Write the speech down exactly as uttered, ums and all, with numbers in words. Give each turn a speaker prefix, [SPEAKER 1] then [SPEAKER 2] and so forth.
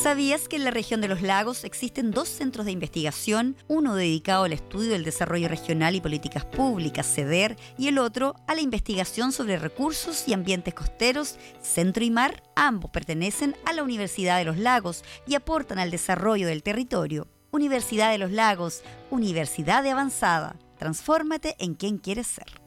[SPEAKER 1] ¿Sabías que en la región de los lagos existen dos centros de investigación, uno dedicado al estudio del desarrollo regional y políticas públicas, CEDER, y el otro a la investigación sobre recursos y ambientes costeros, Centro y Mar? Ambos pertenecen a la Universidad de los Lagos y aportan al desarrollo del territorio. Universidad de los Lagos, Universidad de Avanzada. Transfórmate en quien quieres ser.